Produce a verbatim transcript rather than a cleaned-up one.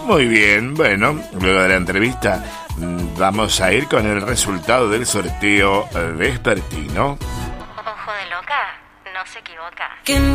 Muy bien, bueno, luego de la entrevista vamos a ir con el resultado del sorteo vespertino. Ojo de loca, no se equivoca. Que